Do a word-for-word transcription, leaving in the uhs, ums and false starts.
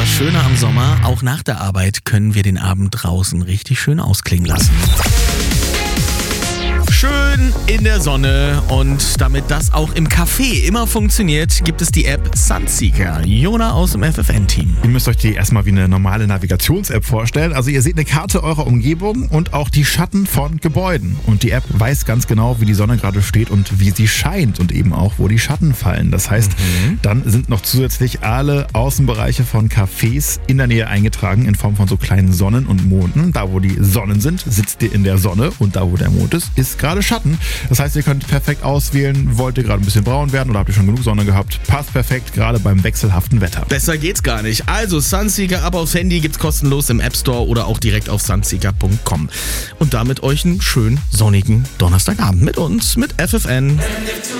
das Schöne am Sommer, auch nach der Arbeit können wir den Abend draußen richtig schön ausklingen lassen. Schön in der Sonne, und damit das auch im Café immer funktioniert, gibt es die App Sunseeker. Jona aus dem F F N-Team. Ihr müsst euch die erstmal wie eine normale Navigations-App vorstellen. Also ihr seht eine Karte eurer Umgebung und auch die Schatten von Gebäuden. Und die App weiß ganz genau, wie die Sonne gerade steht und wie sie scheint und eben auch, wo die Schatten fallen. Das heißt, mhm. dann sind noch zusätzlich alle Außenbereiche von Cafés in der Nähe eingetragen in Form von so kleinen Sonnen und Monden. Da, wo die Sonnen sind, sitzt ihr in der Sonne, und da, wo der Mond ist, ist gerade Schatten. Das heißt, ihr könnt perfekt auswählen, wollt ihr gerade ein bisschen braun werden oder habt ihr schon genug Sonne gehabt? Passt perfekt, gerade beim wechselhaften Wetter. Besser geht's gar nicht. Also Sunseeker ab aufs Handy, gibt's kostenlos im App Store oder auch direkt auf sunseeker punkt com. Und damit euch einen schönen sonnigen Donnerstagabend mit uns, mit F F N.